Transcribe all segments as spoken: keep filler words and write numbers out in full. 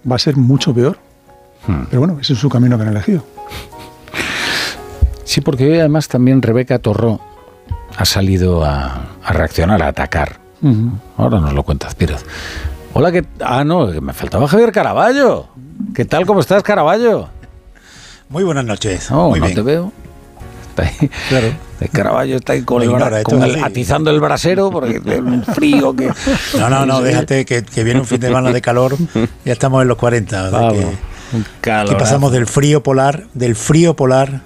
va a ser mucho peor. Hmm. Pero bueno, ese es su camino que han elegido. Sí, porque hoy además también Rebeca Torró ha salido a, a reaccionar, a atacar. Uh-huh. Ahora nos lo cuenta Azpiroz. Hola, ¿qué? Ah, no, me faltaba Javier Caraballo. ¿Qué tal? ¿Cómo estás, Caraballo? Muy buenas noches. No, Muy no bien. te veo. Está ahí. Claro. El Caraballo está ahí con el, ignora, con el atizando el brasero porque el frío que... No, no, no, déjate que, que viene un fin de semana de calor. Ya estamos en los cuarenta. Vamos, que, un calor. Que pasamos del frío polar, del frío polar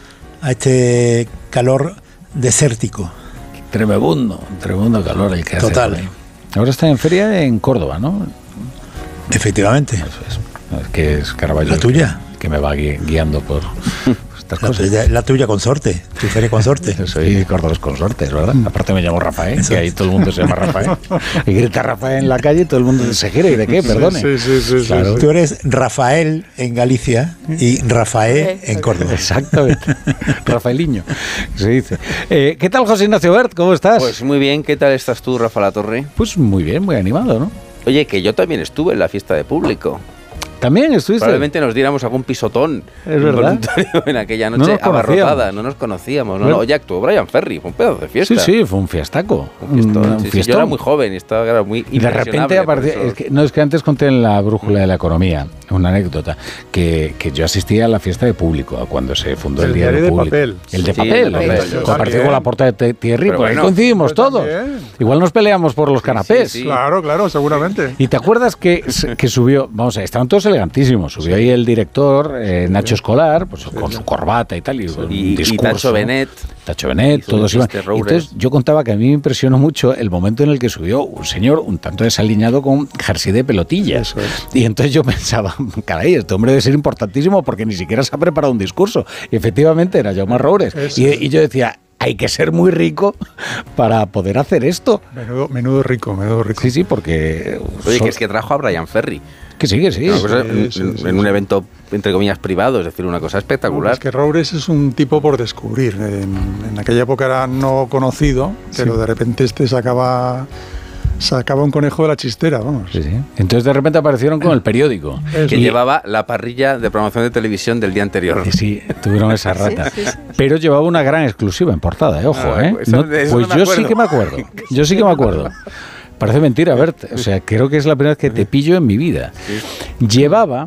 a este calor desértico. Tremebundo, tremebundo calor el que hace. Total. Ahora está en feria en Córdoba, ¿no? Efectivamente. Eso es. Es que es Caraballo. La tuya. Que, que me va gui- guiando por estas la cosas. Tuya, la tuya consorte, tu feria consorte. Yo soy Córdoba Consortes, ¿verdad? Aparte me llamo Rafael, Eso. Que ahí todo el mundo se llama Rafael. Y grita Rafael en la calle y todo el mundo se gira. ¿Y de qué? Perdone. Sí, sí, sí, sí, claro. sí. Tú eres Rafael en Galicia y Rafael en Córdoba. Exactamente. Rafaeliño, se dice. Eh, ¿Qué tal, José Ignacio Bert? ¿Cómo estás? Pues muy bien. ¿Qué tal estás tú, Rafa Latorre? Pues muy bien, muy animado, ¿no? Oye, que yo también estuve en la fiesta de público. ¿También estuviste? Probablemente nos diéramos algún pisotón. Es verdad. En aquella noche no abarrotada, no nos conocíamos. No, bueno. no, oye, actuó Brian Ferry, fue un pedazo de fiesta. Sí, sí, fue un fiestaco. Un fiestón. Un Sí, sí, fiestón. yo era muy joven y estaba era muy Y de repente apareció. Es que, no, es que antes conté en la brújula de la economía una anécdota que, que yo asistía a la fiesta de público, a cuando se fundó el, el diario diario de Público. papel. El de Sí, papel. el de papel. Compartido con la portada de Thierry, Pero pues ahí bueno, coincidimos yo todos. también. Igual nos peleamos por los canapés. Sí, sí. Claro, claro, seguramente. ¿Y te acuerdas que, que subió? Vamos a ver, estaban todos elegantísimos. Subió ahí el director, eh, Nacho Escolar, pues con su corbata y tal. Y, un Y, y discurso, Tacho Benet. Tacho Benet, todos iban. Roures. Entonces yo contaba que a mí me impresionó mucho el momento en el que subió un señor un tanto desaliñado con jersey de pelotillas. Eso es. Y entonces yo pensaba, caray, este hombre debe ser importantísimo porque ni siquiera se ha preparado un discurso. Y efectivamente era Jaume Roures. Y, y yo decía, hay que ser muy rico para poder hacer esto. Menudo, menudo rico, menudo rico. Sí, sí, porque... Oye, son- que es que trajo a Brian Ferry. Que sí, que sí. Una cosa, sí, en, sí, en- sí, en un sí. evento, entre comillas, privado, es decir, una cosa espectacular. Es que Roures es un tipo por descubrir. En, en aquella época era no conocido, pero Sí. de repente este sacaba, sacaba un conejo de la chistera, vamos. Sí, sí. Entonces de repente aparecieron con el periódico. Eso. Que Y- llevaba la parrilla de promoción de televisión del día anterior. Sí, tuvieron esa rata. Sí, sí, sí. Pero llevaba una gran exclusiva en portada, ¿eh? Ojo, Ah, ¿eh? eso- No- de eso pues no me yo sí acuerdo. que me acuerdo. Yo sí que me acuerdo. Parece mentira, Bert. O sea, creo que es la primera vez que te pillo en mi vida. Llevaba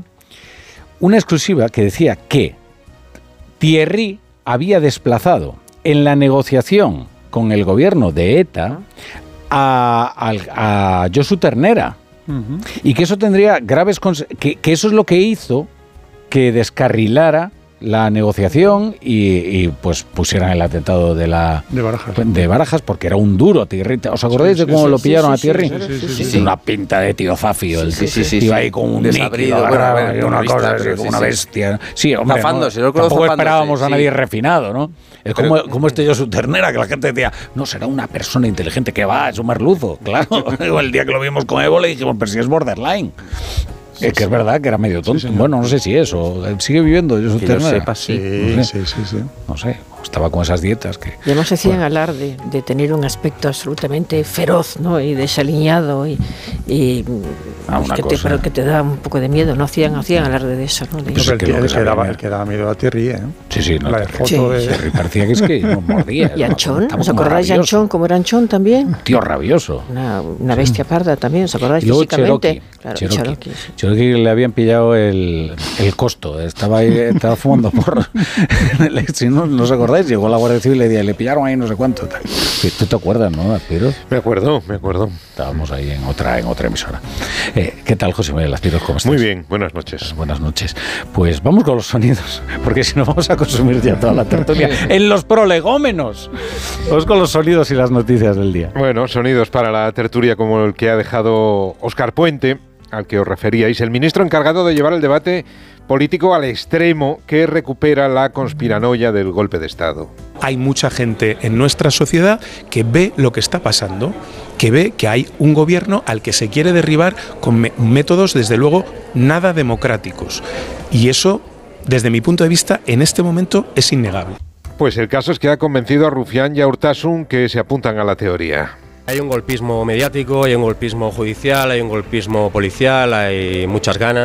una exclusiva que decía que Thierry había desplazado en la negociación con el gobierno de ETA a, al- a Josu Ternera. Ujú. Y que eso tendría graves conse- que, que eso es lo que hizo que descarrilara la negociación y, y, pues pusieran el atentado de la De Barajas. de Barajas porque era un duro Thierry. ¿Os acordáis Sí, de sí, cómo sí, lo sí, pillaron sí, a Thierry? sí, sí, sí, sí, Sí, sí. una pinta de tío Zafio. El Sí, sí, sí, iba sí. ahí con un Desabrido, líquido, bueno, a agarrado, ver, y una terrorista, cosa pero así, sí, una sí. bestia. Sí, hombre, Zafándose, no, yo creo tampoco zafándose, esperábamos a sí. nadie refinado, ¿no? Es como, como este Josu Ternera, que la gente decía, no, será una persona inteligente que va, es un merluzo. Claro, el día que lo vimos con Evo le dijimos, pero si es borderline. Es que es verdad que era medio tonto. señor. Bueno, no sé si es, o sigue viviendo Josu Que yo Ternera. sepa, sí. Sí, No sé. sí, sí, sí. No sé, estaba con esas dietas que... Y además hacían alarde de tener un aspecto absolutamente feroz, ¿no? Y desaliñado y, y Ah, es una que te, cosa. pero que te da un poco de miedo. No hacían, hacían alarde de eso, ¿no? De- No, Pues pero es que el, lo que, que el, que daba, sabía- el que daba miedo a Thierry, ¿eh? Sí, sí, no La te de foto Sí. de... Thierry parecía que es que nos mordía. Y Anchón, Estaba ¿os como acordáis de rabioso. Anchón? ¿Cómo era Anchón también? Tío rabioso. Una, una bestia parda también, ¿os acordáis Y luego físicamente? Cherokee. Claro, Cherokee. Cherokee, sí. Cherokee le habían pillado el, el costo. Estaba ahí, estaba fumando porro. Si no, no os acordáis, llegó la Guardia Civil y le, le pillaron ahí no sé cuánto. Tal. Sí, ¿tú te acuerdas, no, Aspiro? Me acuerdo, me acuerdo. Estábamos ahí en otra, en otra emisora. Eh, ¿Qué tal, José Manuel Aspiros? ¿Cómo estás? Muy bien, buenas noches. Buenas noches. Pues vamos con los sonidos, porque si no vamos a consumir ya toda la tertulia en los prolegómenos. Vamos con los sonidos y las noticias del día. Bueno, sonidos para la tertulia como el que ha dejado Óscar Puente, al que os referíais, el ministro encargado de llevar el debate político al extremo que recupera la conspiranoia del golpe de Estado. Hay mucha gente en nuestra sociedad que ve lo que está pasando, que ve que hay un gobierno al que se quiere derribar con me- métodos, desde luego, nada democráticos. Y eso, desde mi punto de vista, en este momento es innegable. Pues el caso es que ha convencido a Rufián y a Urtasun que se apuntan a la teoría. Hay un golpismo mediático, hay un golpismo judicial, hay un golpismo policial, hay muchas ganas.